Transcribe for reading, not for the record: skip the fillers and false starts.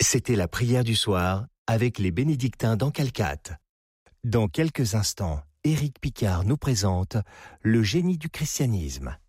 C'était la prière du soir avec les bénédictins d'Encalcat. Dans quelques instants, Éric Picard nous présente Le génie du christianisme.